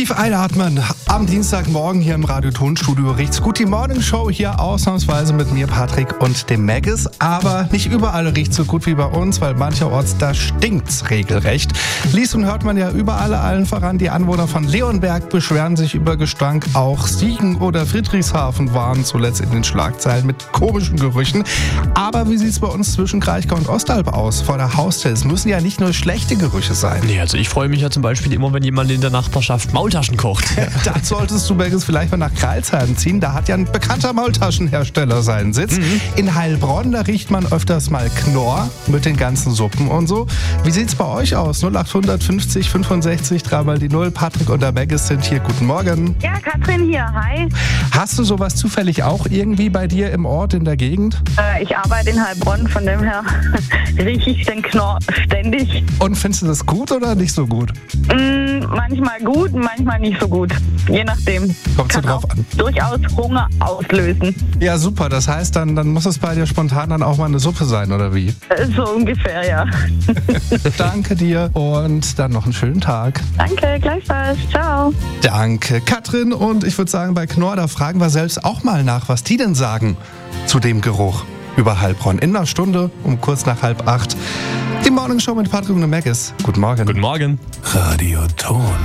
Tief einatmen. Am Dienstagmorgen hier im Radio-Tonstudio riecht's gut. Die Morning Show hier ausnahmsweise mit mir, Patrick und dem Maggis. Aber nicht überall riecht's so gut wie bei uns, weil mancherorts da stinkt's regelrecht. Liest und hört man ja überall, allen voran. Die Anwohner von Leonberg beschweren sich über Gestank. Auch Siegen oder Friedrichshafen waren zuletzt in den Schlagzeilen mit komischen Gerüchen. Aber wie sieht's bei uns zwischen Kraichgau und Ostalb aus? Vor der Haustür. Es müssen ja nicht nur schlechte Gerüche sein. Nee, also ich freue mich ja zum Beispiel immer, wenn jemand in der Nachbarschaft Maultaschen kocht. Da solltest du Maggis vielleicht mal nach Kreilsheim ziehen. Da hat ja ein bekannter Maultaschenhersteller seinen Sitz. In Heilbronn, da riecht man öfters mal Knorr mit den ganzen Suppen und so. Wie sieht's bei euch aus? 0800 50 65 3 mal die 0. Patrick und der Maggis sind hier. Guten Morgen. Ja, Katrin hier. Hi. Hast du sowas zufällig auch irgendwie bei dir im Ort, in der Gegend? Ich arbeite in Heilbronn, von dem her rieche ich den Knorr ständig. Und findest du das gut oder nicht so gut? Manchmal gut, manchmal nicht so gut. Je nachdem. Kommt so Kann drauf auch an. Durchaus Hunger auslösen. Ja, super. Das heißt, dann muss es bei dir spontan dann auch mal eine Suppe sein, oder wie? So ungefähr, ja. Danke dir und dann noch einen schönen Tag. Danke, gleichfalls. Ciao. Danke, Katrin. Und ich würde sagen, bei Knorr, da fragen wir selbst auch mal nach, was die denn sagen zu dem Geruch über Heilbronn. In einer Stunde um kurz nach 7:30. Die Morning Show mit Patrick und Maggis. Guten Morgen. Guten Morgen. Radio Ton.